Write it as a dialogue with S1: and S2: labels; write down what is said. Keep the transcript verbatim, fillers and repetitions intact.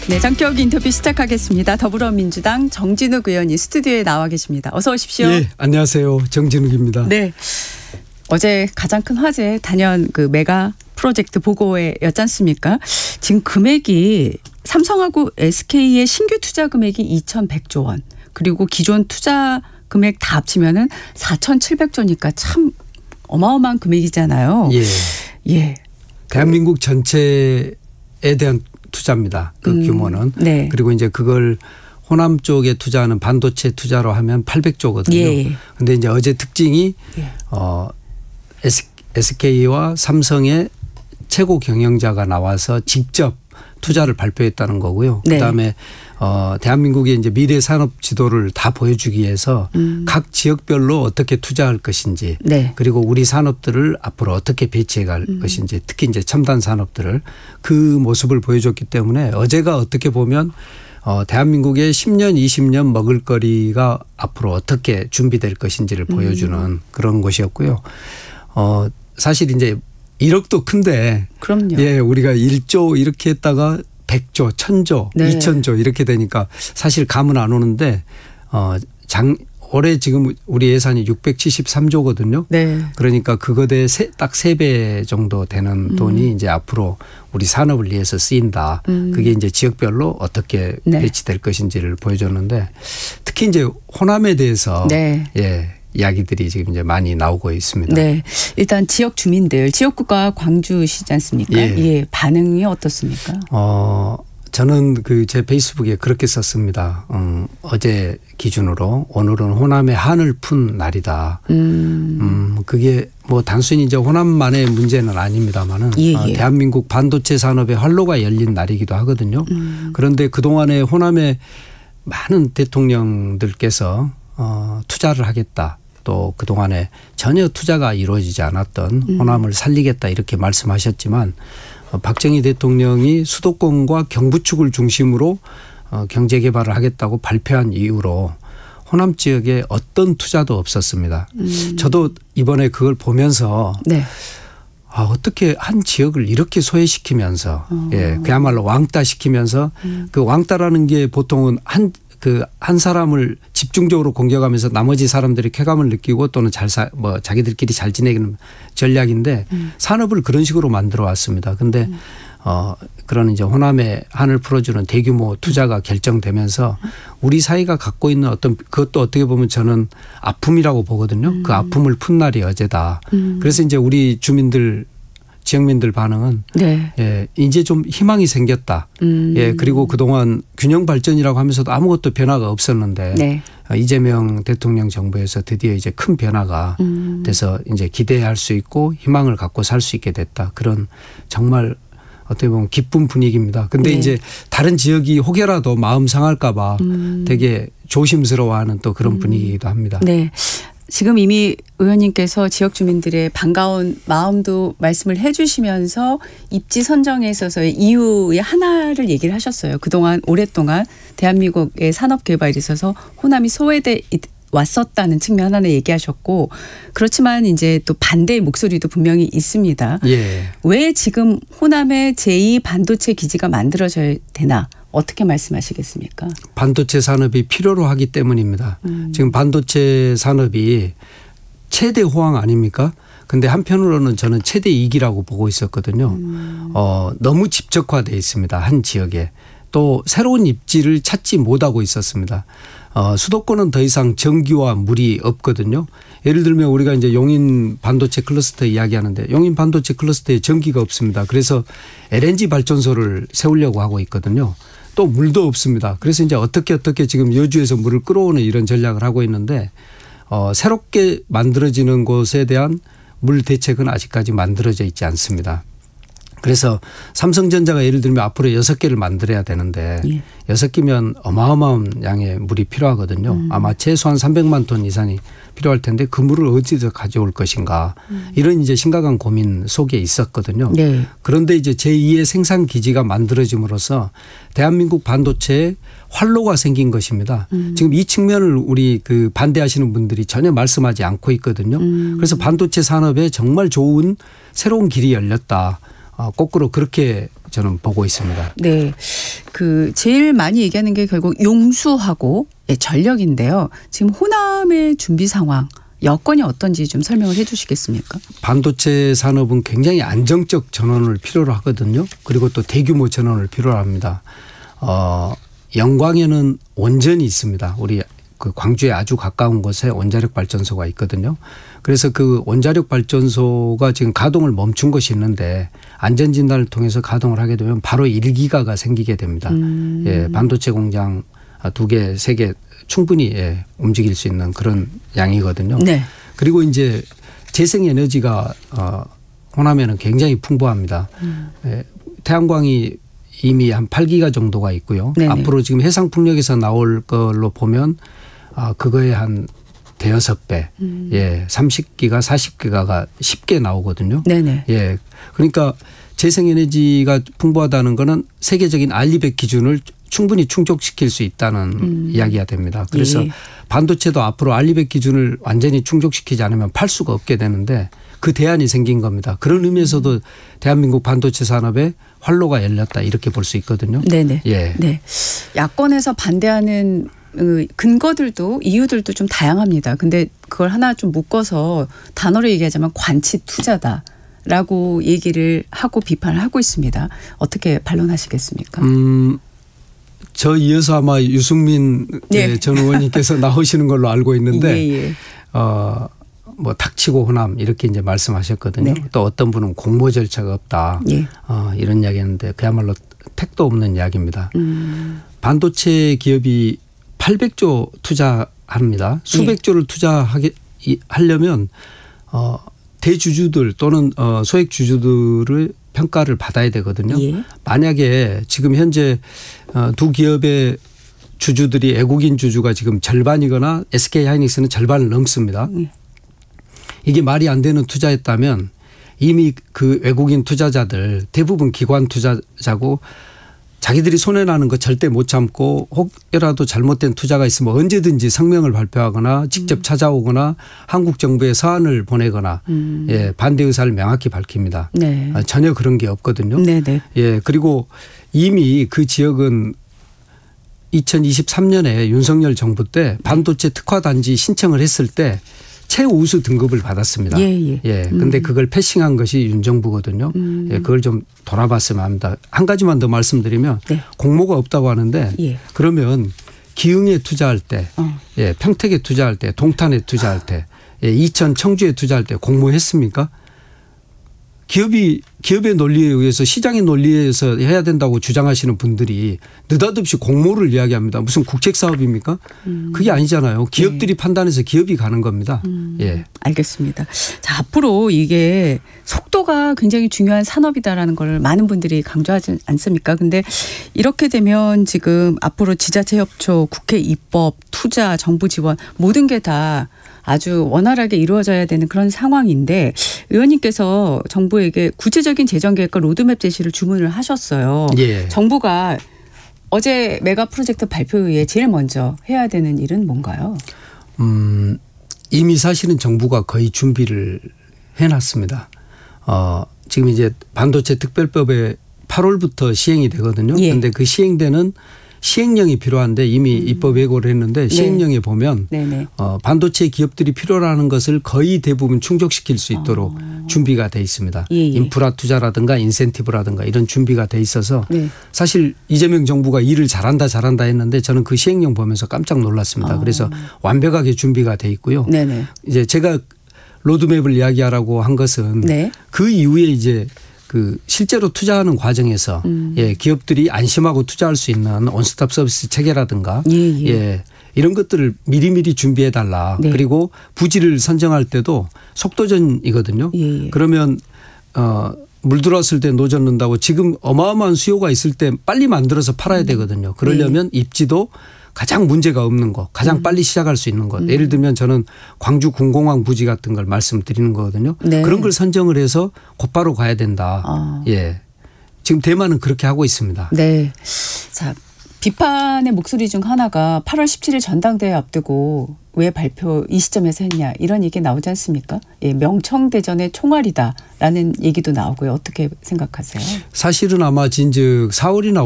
S1: 네, 전격 인터뷰 시작하겠습니다. 더불어민주당 정진욱 의원이 스튜디오에 나와 계십니다. 어서 오십시오.
S2: 네, 안녕하세요. 정진욱입니다.
S1: 네, 어제 가장 큰 화제 단연 그 메가 프로젝트 보고회였지 않습니까? 지금 금액이 삼성하고 에스케이의 신규 투자 금액이 이천백조 원 그리고 기존 투자 금액 다 합치면은 사천칠백조니까 참 어마어마한 금액이잖아요.
S2: 예.
S1: 예.
S2: 대한민국 전체에 대한 투자입니다. 그
S1: 음,
S2: 규모는.
S1: 네.
S2: 그리고 이제 그걸 호남 쪽에 투자하는 반도체 투자로 하면 팔백조거든요.
S1: 예.
S2: 근데 이제 어제 특징이
S1: 예.
S2: 어 에스케이와 삼성의 최고 경영자가 나와서 직접 투자를 발표했다는 거고요.
S1: 네.
S2: 그다음에 어 대한민국의 이제 미래 산업 지도를 다 보여주기 위해서
S1: 음.
S2: 각 지역별로 어떻게 투자할 것인지
S1: 네.
S2: 그리고 우리 산업들을 앞으로 어떻게 배치해 갈
S1: 음.
S2: 것인지 특히 이제 첨단 산업들을 그 모습을 보여줬기 때문에 어제가 어떻게 보면 어 대한민국의 십 년 이십 년 먹을거리가 앞으로 어떻게 준비될 것인지를 보여주는
S1: 음.
S2: 그런 것이었고요. 어 사실 이제 일억도 큰데
S1: 그럼요.
S2: 예, 우리가 일조 이렇게 했다가 백조, 천조,
S1: 네.
S2: 이천조 이렇게 되니까 사실 감은 안 오는데 어, 장 올해 지금 우리 예산이 육백칠십삼조거든요.
S1: 네.
S2: 그러니까 그거에 딱 세 배 정도 되는 돈이
S1: 음.
S2: 이제 앞으로 우리 산업을 위해서 쓰인다.
S1: 음.
S2: 그게 이제 지역별로 어떻게
S1: 네.
S2: 배치될 것인지를 보여줬는데 특히 이제 호남에 대해서
S1: 네.
S2: 예, 이야기들이 지금 이제 많이 나오고 있습니다.
S1: 네. 일단 지역 주민들, 지역구가 광주시지 않습니까?
S2: 예.
S1: 예. 반응이 어떻습니까?
S2: 어, 저는 그 제 페이스북에 그렇게 썼습니다. 음, 어제 기준으로 오늘은 호남의 한을 푼 날이다.
S1: 음.
S2: 음, 그게 뭐 단순히 이제 호남만의 문제는 아닙니다만은
S1: 예, 예.
S2: 어, 대한민국 반도체 산업의 활로가 열린 날이기도 하거든요.
S1: 음.
S2: 그런데 그동안에 호남의 많은 대통령들께서 어, 투자를 하겠다. 또 그동안에 전혀 투자가 이루어지지 않았던
S1: 음.
S2: 호남을 살리겠다 이렇게 말씀하셨지만 어, 박정희 대통령이 수도권과 경부축을 중심으로 어, 경제 개발을 하겠다고 발표한 이후로 호남 지역에 어떤 투자도 없었습니다.
S1: 음.
S2: 저도 이번에 그걸 보면서
S1: 네.
S2: 아, 어떻게 한 지역을 이렇게 소외시키면서
S1: 어.
S2: 예, 그야말로 왕따시키면서
S1: 음.
S2: 그 왕따라는 게 보통은 한 그 한 사람을 집중적으로 공격하면서 나머지 사람들이 쾌감을 느끼고 또는 잘 사, 뭐 자기들끼리 잘 지내는 전략인데
S1: 음.
S2: 산업을 그런 식으로 만들어 왔습니다. 근데
S1: 음.
S2: 어 그런 이제 호남의 한을 풀어주는 대규모 투자가 결정되면서 우리 사회가 갖고 있는 어떤 그것도 어떻게 보면 저는 아픔이라고 보거든요.
S1: 음.
S2: 그 아픔을 푼 날이 어제다.
S1: 음.
S2: 그래서 이제 우리 주민들 지역민들 반응은
S1: 네.
S2: 예, 이제 좀 희망이 생겼다.
S1: 음.
S2: 예, 그리고 그동안 균형 발전이라고 하면서도 아무것도 변화가 없었는데
S1: 네.
S2: 이재명 대통령 정부에서 드디어 이제 큰 변화가
S1: 음.
S2: 돼서 이제 기대할 수 있고 희망을 갖고 살 수 있게 됐다. 그런 정말 어떻게 보면 기쁜 분위기입니다. 근데
S1: 네.
S2: 이제 다른 지역이 혹여라도 마음 상할까 봐
S1: 음.
S2: 되게 조심스러워하는 또 그런 분위기이기도 합니다.
S1: 네. 지금 이미 의원님께서 지역 주민들의 반가운 마음도 말씀을 해 주시면서 입지 선정에 있어서의 이유의 하나를 얘기를 하셨어요. 그동안 오랫동안 대한민국의 산업 개발에 있어서 호남이 소외돼 왔었다는 측면 하나를 얘기하셨고 그렇지만 이제 또 반대의 목소리도 분명히 있습니다.
S2: 예.
S1: 왜 지금 호남에 제이 반도체 기지가 만들어져야 되나? 어떻게 말씀하시겠습니까?
S2: 반도체 산업이 필요로 하기 때문입니다.
S1: 음.
S2: 지금 반도체 산업이 최대 호황 아닙니까? 근데 한편으로는 저는 최대 이기라고 보고 있었거든요.
S1: 음.
S2: 어, 너무 집적화되어 있습니다. 한 지역에. 또 새로운 입지를 찾지 못하고 있었습니다. 어, 수도권은 더 이상 전기와 물이 없거든요. 예를 들면 우리가 이제 용인 반도체 클러스터 이야기하는데 용인 반도체 클러스터에 전기가 없습니다. 그래서 엘엔지 발전소를 세우려고 하고 있거든요. 또 물도 없습니다. 그래서 이제 어떻게 어떻게 지금 여주에서 물을 끌어오는 이런 전략을 하고 있는데 어, 새롭게 만들어지는 곳에 대한 물 대책은 아직까지 만들어져 있지 않습니다. 그래서 삼성전자가 예를 들면 앞으로 여섯 개를 만들어야 되는데
S1: 예.
S2: 여섯 개면 어마어마한 양의 물이 필요하거든요. 음. 아마 최소한 삼백만 톤 이상이 필요할 텐데 그 물을 어디서 가져올 것인가 음. 이런 이제 심각한 고민 속에 있었거든요.
S1: 네.
S2: 그런데 이제 제이의 생산 기지가 만들어짐으로써 대한민국 반도체에 활로가 생긴 것입니다. 음. 지금 이 측면을 우리 그 반대하시는 분들이 전혀 말씀하지 않고 있거든요. 음. 그래서 반도체 산업에 정말 좋은 새로운 길이 열렸다. 어, 거꾸로 그렇게 저는 보고 있습니다.
S1: 네. 그 제일 많이 얘기하는 게 결국 용수하고 예, 전력인데요. 지금 호남의 준비 상황, 여건이 어떤지 좀 설명을 해 주시겠습니까?
S2: 반도체 산업은 굉장히 안정적 전원을 필요로 하거든요. 그리고 또 대규모 전원을 필요로 합니다. 어, 영광에는 원전이 있습니다. 우리 그 광주에 아주 가까운 곳에 원자력 발전소가 있거든요. 그래서 그 원자력 발전소가 지금 가동을 멈춘 것이 있는데 안전진단을 통해서 가동을 하게 되면 바로 일 기가가 생기게 됩니다. 음. 예, 반도체 공장 두 개, 세 개 충분히 예, 움직일 수 있는 그런 양이거든요. 네. 그리고 이제 재생에너지가 어, 호남에는 굉장히 풍부합니다. 음. 예, 태양광이 이미 한 팔 기가 정도가 있고요. 네네. 앞으로 지금 해상풍력에서 나올 걸로 보면 아, 그거에 한 대여섯 배, 음. 예, 삼십 기가, 사십 기가가 쉽게 나오거든요. 네네. 예, 그러니까 재생에너지가 풍부하다는 거는 세계적인 알리백 기준을 충분히 충족시킬 수 있다는 음. 이야기가 됩니다. 그래서 예. 반도체도 앞으로 알리백 기준을 완전히 충족시키지 않으면 팔 수가 없게 되는데 그 대안이 생긴 겁니다. 그런 의미에서도 음. 대한민국 반도체 산업에 활로가 열렸다 이렇게 볼 수 있거든요.
S1: 네네. 예. 네. 야권에서 반대하는 근거들도 이유들도 좀 다양합니다. 근데 그걸 하나 좀 묶어서 단어로 얘기하자면 관치 투자다라고 얘기를 하고 비판을 하고 있습니다. 어떻게 반론하시겠습니까? 음.
S2: 저 이어서 아마 유승민 네. 전 의원님께서 나오시는 걸로 알고 있는데 예, 예. 어, 뭐 닥치고 호남 이렇게 이제 말씀하셨거든요. 네. 또 어떤 분은 공모 절차가 없다 예. 어, 이런 이야기했는데 그야말로 택도 없는 이야기입니다. 음. 반도체 기업이 팔백조 투자합니다. 수백조를 예. 투자하게 하려면 어, 대주주들 또는 어, 소액 주주들을 평가를 받아야 되거든요. 예. 만약에 지금 현재 두 기업의 주주들이 외국인 주주가 지금 절반이거나 에스케이하이닉스는 절반을 넘습니다. 예. 이게 말이 안 되는 투자였다면 이미 그 외국인 투자자들 대부분 기관 투자자고 자기들이 손해나는 거 절대 못 참고 혹여라도 잘못된 투자가 있으면 언제든지 성명을 발표하거나 직접 음. 찾아오거나 한국 정부에 서한을 보내거나 음. 예, 반대 의사를 명확히 밝힙니다. 네. 전혀 그런 게 없거든요. 네네. 예, 그리고 이미 그 지역은 이천이십삼 년에 윤석열 정부 때 반도체 특화 단지 신청을 했을 때 최우수 등급을 받았습니다. 예, 예. 예. 근데 음. 그걸 패싱한 것이 윤 정부거든요. 음. 예, 그걸 좀 돌아봤으면 합니다. 한 가지만 더 말씀드리면 네. 공모가 없다고 하는데 예. 그러면 기흥에 투자할 때, 어. 예, 평택에 투자할 때, 동탄에 투자할 때, 예, 이천 청주에 투자할 때 공모했습니까? 기업이 기업의 논리에 의해서 시장의 논리에 의해서 해야 된다고 주장하시는 분들이 느닷없이 공모를 이야기합니다. 무슨 국책 사업입니까? 음. 그게 아니잖아요. 기업들이 네. 판단해서 기업이 가는 겁니다. 음. 예.
S1: 알겠습니다. 자, 앞으로 이게 속도가 굉장히 중요한 산업이다라는 걸 많은 분들이 강조하지 않습니까? 근데 이렇게 되면 지금 앞으로 지자체 협조, 국회 입법, 투자, 정부 지원 모든 게 다 아주 원활하게 이루어져야 되는 그런 상황인데 의원님께서 정부에게 구체적인 재정 계획과 로드맵 제시를 주문을 하셨어요. 예. 정부가 어제 메가 프로젝트 발표 후에 제일 먼저 해야 되는 일은 뭔가요?
S2: 음, 이미 사실은 정부가 거의 준비를 해놨습니다. 어, 지금 이제 반도체 특별법에 팔월부터 시행이 되거든요. 그런데 예. 그 시행되는 시행령이 필요한데 이미 음. 입법 예고를 했는데 시행령에 네. 보면 어, 반도체 기업들이 필요로 하는 것을 거의 대부분 충족시킬 수 있도록 어. 준비가 돼 있습니다. 예, 예. 인프라 투자라든가 인센티브라든가 이런 준비가 돼 있어서 네. 사실 이재명 정부가 일을 잘한다 잘한다 했는데 저는 그 시행령 보면서 깜짝 놀랐습니다. 어. 그래서 완벽하게 준비가 돼 있고요. 네네. 이제 제가 로드맵을 이야기하라고 한 것은 네. 그 이후에 이제 그 실제로 투자하는 과정에서 음. 예, 기업들이 안심하고 투자할 수 있는 원스톱 서비스 체계라든가 예, 예. 예, 이런 것들을 미리미리 준비해 달라. 네. 그리고 부지를 선정할 때도 속도전이거든요. 예, 예. 그러면 어, 물 들어왔을 때 노젓는다고 지금 어마어마한 수요가 있을 때 빨리 만들어서 팔아야 되거든요. 그러려면 네. 입지도 가장 문제가 없는 것, 가장 음. 빨리 시작할 수 있는 것. 음. 예를 들면 저는 광주 군공항 부지 같은 걸 말씀드리는 거거든요. 네. 그런 걸 선정을 해서 곧바로 가야 된다. 아. 예. 지금 대만은 그렇게 하고 있습니다.
S1: 네. 자, 비판의 목소리 중 하나가 팔월 십칠일 전당대회 앞두고 왜 발표 이 시점에서 했냐 이런 얘기 나오지 않습니까? 예, 명청대전의 총알이다라는 얘기도 나오고요. 어떻게 생각하세요?
S2: 사실은 아마 진즉 사월이나